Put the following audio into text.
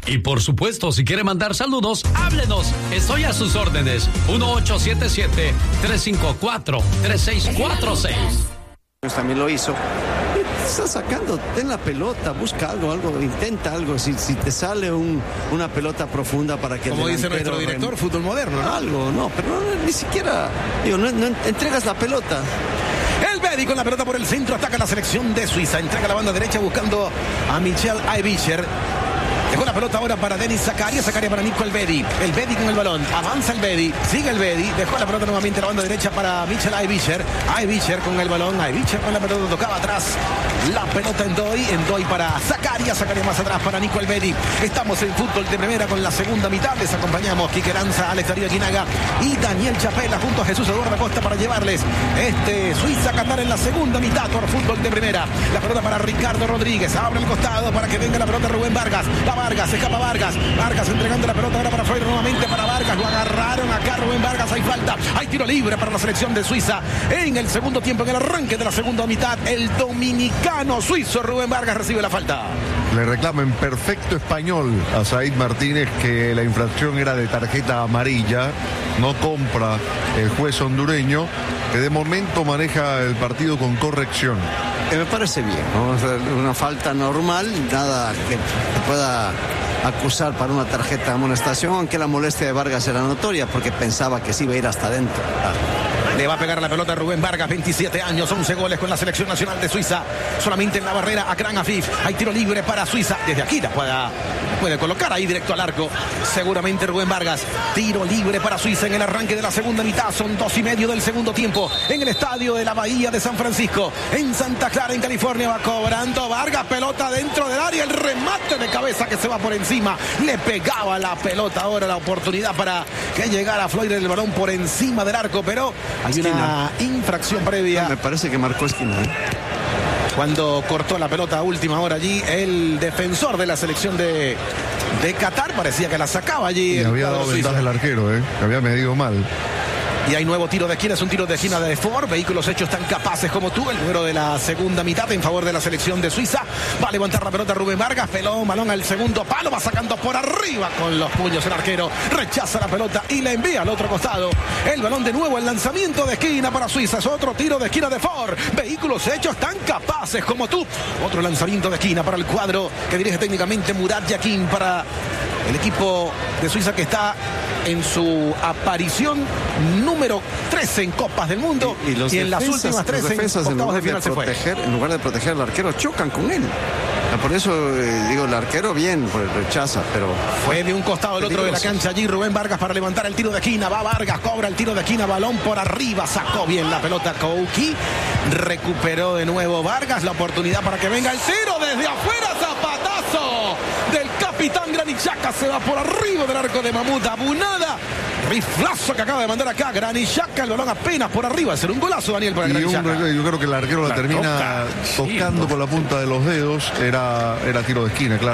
Y por supuesto, si quiere mandar saludos, háblenos. Estoy a sus órdenes. 1877-354-3646. También lo hizo. Está sacando, ten la pelota, busca algo, intenta algo. Si te sale una pelota profunda para que... Como dice nuestro director, fútbol moderno, ¿no? Algo, no, pero ni siquiera... no entregas la pelota. El Bedi con la pelota por el centro, ataca la selección de Suiza, entrega la banda derecha buscando a Michel Aebischer. Dejó la pelota ahora para Denis Zakaria para Nico El Bedi con el balón, avanza el Bedi, sigue el Bedi, dejó la pelota nuevamente a la banda derecha para Michel Aebischer con el balón, Aebischer con la pelota, tocaba atrás, la pelota en Doi para Zakaria más atrás para Nico El Bedi. Estamos en fútbol de primera con la segunda mitad, les acompañamos Quique Lanza, Alex Darío Guinaga y Daniel Chapela junto a Jesús Eduardo Acosta para llevarles Suiza-Qatar en la segunda mitad por fútbol de primera. La pelota para Ricardo Rodríguez, abre el costado para que venga la pelota Rubén Vargas, se escapa Vargas entregando la pelota ahora para Freire, nuevamente para Vargas, lo agarraron acá Rubén Vargas, hay falta, hay tiro libre para la selección de Suiza en el segundo tiempo, en el arranque de la segunda mitad, el dominicano suizo Rubén Vargas recibe la falta. Le reclama en perfecto español a Said Martínez que la infracción era de tarjeta amarilla, no compra el juez hondureño, que de momento maneja el partido con corrección. Me parece bien, ¿no? O sea, una falta normal, nada que pueda acusar para una tarjeta de amonestación, aunque la molestia de Vargas era notoria porque pensaba que sí iba a ir hasta adentro. Le va a pegar la pelota a Rubén Vargas, 27 años, 11 goles con la selección nacional de Suiza. Solamente en la barrera Akram Afif. Hay tiro libre para Suiza. Desde aquí la puede colocar ahí directo al arco. Seguramente Rubén Vargas. Tiro libre para Suiza en el arranque de la segunda mitad. Son 2:30 del segundo tiempo. En el estadio de la Bahía de San Francisco. En Santa Clara, en California. Va cobrando Vargas. Pelota dentro del área. El remate de cabeza que se va por encima. Le pegaba la pelota. Ahora la oportunidad para que llegara Floyd el balón por encima del arco. Pero hay una infracción previa. Me parece que marcó esquina. Cuando cortó la pelota a última hora allí, el defensor de la selección de Qatar parecía que la sacaba allí. Y había dado ventaja el arquero, que había medido mal. Y hay nuevo tiro de esquina, es un tiro de esquina de Ford. Vehículos hechos tan capaces como tú. El número de la segunda mitad en favor de la selección de Suiza. Va a levantar la pelota Rubén Vargas. Balón al segundo palo. Va sacando por arriba con los puños el arquero. Rechaza la pelota y la envía al otro costado. El balón de nuevo, el lanzamiento de esquina para Suiza. Es otro tiro de esquina de Ford. Vehículos hechos tan capaces como tú. Otro lanzamiento de esquina para el cuadro que dirige técnicamente Murat Yakin para el equipo de Suiza que está en su aparición número 13 en Copas del Mundo y en las últimas 13 en octavos de final se fue. En lugar de proteger al arquero, chocan con él. Por eso digo, el arquero bien, rechaza, pero... Fue de un costado al otro de la cancha allí Rubén Vargas para levantar el tiro de esquina. Va Vargas, cobra el tiro de esquina, balón por arriba, sacó bien la pelota Kouki. Recuperó de nuevo Vargas, la oportunidad para que venga el tiro desde afuera, zapatazo del capitán Granit Xhaka, se va por arriba del arco de Mahmoud Abunada. Riflazo que acaba de mandar acá Granit Xhaka, el balón apenas por arriba. Será un golazo, Daniel, para Granit Xhaka. Yo creo que el arquero la termina tocando con la punta de los dedos. Era tiro de esquina, claro.